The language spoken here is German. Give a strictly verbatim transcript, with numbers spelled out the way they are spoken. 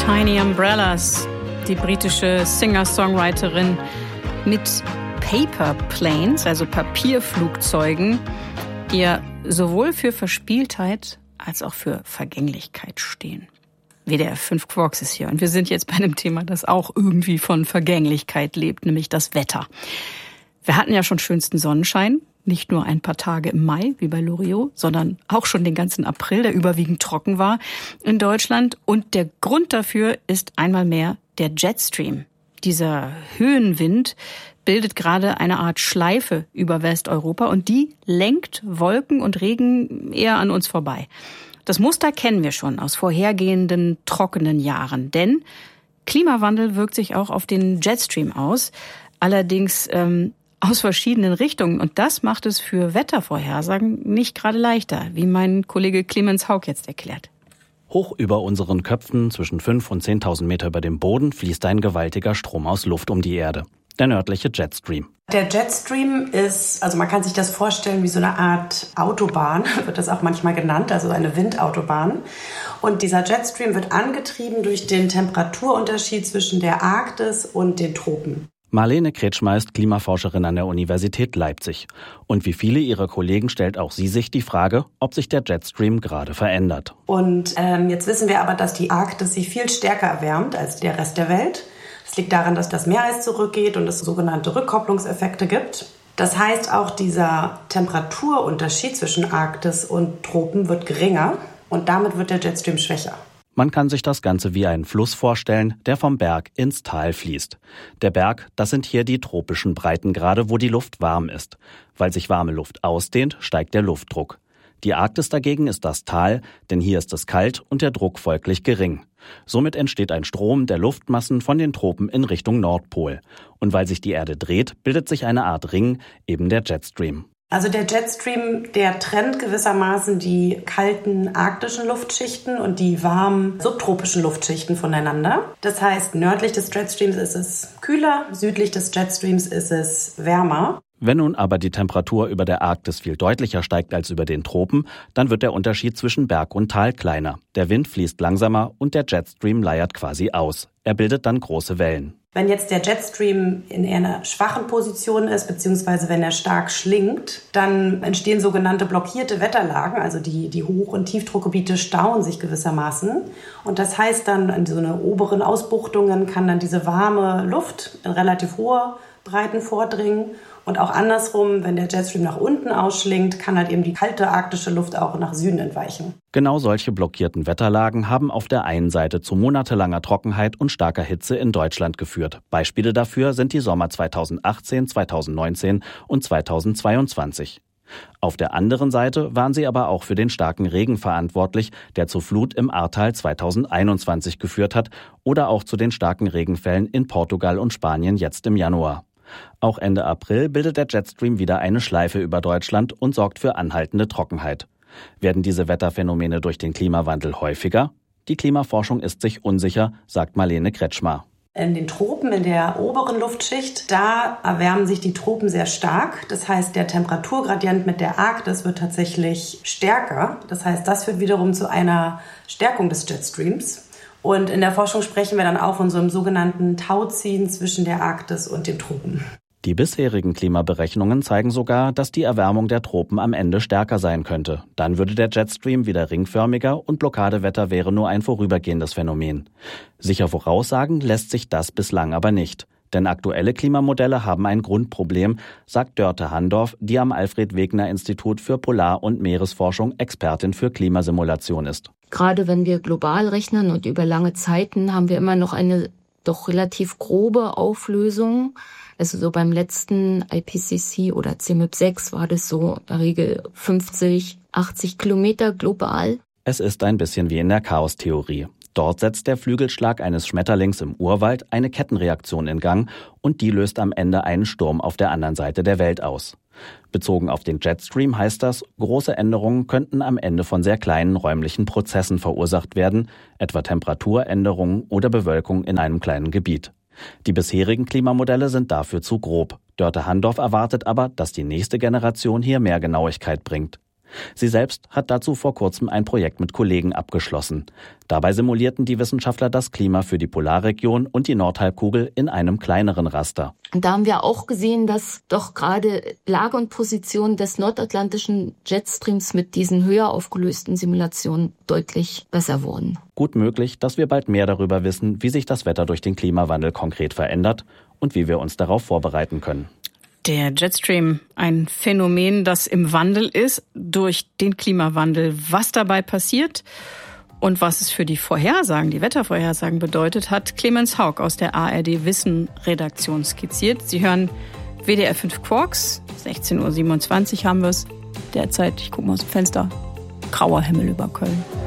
Tiny Umbrellas, die britische Singer-Songwriterin mit Paper Planes, also Papierflugzeugen, die ja sowohl für Verspieltheit als auch für Vergänglichkeit stehen. W D R fünf Quarks ist hier und wir sind jetzt bei einem Thema, das auch irgendwie von Vergänglichkeit lebt, nämlich das Wetter. Wir hatten ja schon schönsten Sonnenschein, nicht nur ein paar Tage im Mai, wie bei Loriot, sondern auch schon den ganzen April, der überwiegend trocken war in Deutschland. Und der Grund dafür ist einmal mehr der Jetstream. Dieser Höhenwind bildet gerade eine Art Schleife über Westeuropa und die lenkt Wolken und Regen eher an uns vorbei. Das Muster kennen wir schon aus vorhergehenden trockenen Jahren, denn Klimawandel wirkt sich auch auf den Jetstream aus, allerdings ähm, aus verschiedenen Richtungen. Und das macht es für Wettervorhersagen nicht gerade leichter, wie mein Kollege Clemens Haug jetzt erklärt. Hoch über unseren Köpfen, zwischen fünftausend und zehntausend Meter über dem Boden, fließt ein gewaltiger Strom aus Luft um die Erde. Der nördliche Jetstream. Der Jetstream ist, also man kann sich das vorstellen wie so eine Art Autobahn, wird das auch manchmal genannt, also eine Windautobahn. Und dieser Jetstream wird angetrieben durch den Temperaturunterschied zwischen der Arktis und den Tropen. Marlene Kretschmer ist Klimaforscherin an der Universität Leipzig. Und wie viele ihrer Kollegen stellt auch sie sich die Frage, ob sich der Jetstream gerade verändert. Und ähm, jetzt wissen wir aber, dass die Arktis sich viel stärker erwärmt als der Rest der Welt. Das liegt daran, dass das Meereis zurückgeht und es sogenannte Rückkopplungseffekte gibt. Das heißt, auch dieser Temperaturunterschied zwischen Arktis und Tropen wird geringer und damit wird der Jetstream schwächer. Man kann sich das Ganze wie einen Fluss vorstellen, der vom Berg ins Tal fließt. Der Berg, das sind hier die tropischen Breitengrade, wo die Luft warm ist. Weil sich warme Luft ausdehnt, steigt der Luftdruck. Die Arktis dagegen ist das Tal, denn hier ist es kalt und der Druck folglich gering. Somit entsteht ein Strom der Luftmassen von den Tropen in Richtung Nordpol. Und weil sich die Erde dreht, bildet sich eine Art Ring, eben der Jetstream. Also der Jetstream, der trennt gewissermaßen die kalten arktischen Luftschichten und die warmen subtropischen Luftschichten voneinander. Das heißt, nördlich des Jetstreams ist es kühler, südlich des Jetstreams ist es wärmer. Wenn nun aber die Temperatur über der Arktis viel deutlicher steigt als über den Tropen, dann wird der Unterschied zwischen Berg und Tal kleiner. Der Wind fließt langsamer und der Jetstream leiert quasi aus. Er bildet dann große Wellen. Wenn jetzt der Jetstream in eher einer schwachen Position ist, beziehungsweise wenn er stark schlingt, dann entstehen sogenannte blockierte Wetterlagen, also die, die Hoch- und Tiefdruckgebiete stauen sich gewissermaßen. Und das heißt dann, in so eine oberen Ausbuchtungen kann dann diese warme Luft in relativ hohe Breiten vordringen. Und auch andersrum, wenn der Jetstream nach unten ausschlingt, kann halt eben die kalte arktische Luft auch nach Süden entweichen. Genau solche blockierten Wetterlagen haben auf der einen Seite zu monatelanger Trockenheit und starker Hitze in Deutschland geführt. Beispiele dafür sind die Sommer zweitausendachtzehn, zweitausendneunzehn und zweitausendzweiundzwanzig. Auf der anderen Seite waren sie aber auch für den starken Regen verantwortlich, der zur Flut im Ahrtal zweitausendeinundzwanzig geführt hat oder auch zu den starken Regenfällen in Portugal und Spanien jetzt im Januar. Auch Ende April bildet der Jetstream wieder eine Schleife über Deutschland und sorgt für anhaltende Trockenheit. Werden diese Wetterphänomene durch den Klimawandel häufiger? Die Klimaforschung ist sich unsicher, sagt Marlene Kretschmer. In den Tropen, in der oberen Luftschicht, da erwärmen sich die Tropen sehr stark. Das heißt, der Temperaturgradient mit der Arktis wird tatsächlich stärker. Das heißt, das führt wiederum zu einer Stärkung des Jetstreams. Und in der Forschung sprechen wir dann auch von so einem sogenannten Tauziehen zwischen der Arktis und den Tropen. Die bisherigen Klimaberechnungen zeigen sogar, dass die Erwärmung der Tropen am Ende stärker sein könnte. Dann würde der Jetstream wieder ringförmiger und Blockadewetter wäre nur ein vorübergehendes Phänomen. Sicher voraussagen lässt sich das bislang aber nicht. Denn aktuelle Klimamodelle haben ein Grundproblem, sagt Dörte Handorf, die am Alfred-Wegener-Institut für Polar- und Meeresforschung Expertin für Klimasimulation ist. Gerade wenn wir global rechnen und über lange Zeiten, haben wir immer noch eine doch relativ grobe Auflösung. Also so beim letzten I P C C oder C M Y P sechs war das so in der Regel fünfzig, achtzig Kilometer global. Es ist ein bisschen wie in der Chaostheorie. Dort setzt der Flügelschlag eines Schmetterlings im Urwald eine Kettenreaktion in Gang und die löst am Ende einen Sturm auf der anderen Seite der Welt aus. Bezogen auf den Jetstream heißt das, große Änderungen könnten am Ende von sehr kleinen räumlichen Prozessen verursacht werden, etwa Temperaturänderungen oder Bewölkung in einem kleinen Gebiet. Die bisherigen Klimamodelle sind dafür zu grob. Dörte Handorf erwartet aber, dass die nächste Generation hier mehr Genauigkeit bringt. Sie selbst hat dazu vor kurzem ein Projekt mit Kollegen abgeschlossen. Dabei simulierten die Wissenschaftler das Klima für die Polarregion und die Nordhalbkugel in einem kleineren Raster. Und da haben wir auch gesehen, dass doch gerade Lage und Position des nordatlantischen Jetstreams mit diesen höher aufgelösten Simulationen deutlich besser wurden. Gut möglich, dass wir bald mehr darüber wissen, wie sich das Wetter durch den Klimawandel konkret verändert und wie wir uns darauf vorbereiten können. Der Jetstream, ein Phänomen, das im Wandel ist durch den Klimawandel. Was dabei passiert und was es für die Vorhersagen, die Wettervorhersagen bedeutet, hat Clemens Haug aus der A R D Wissen Redaktion skizziert. Sie hören W D R fünf Quarks, sechzehn Uhr siebenundzwanzig haben wir es derzeit. Ich gucke mal aus dem Fenster, grauer Himmel über Köln.